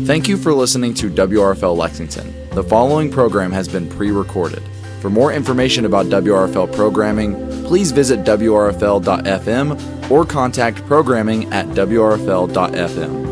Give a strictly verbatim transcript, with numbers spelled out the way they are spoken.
Thank you for listening to W R F L Lexington. The following program has been pre-recorded. For more information about W R F L programming, please visit W R F L dot F M or contact programming at W R F L dot F M.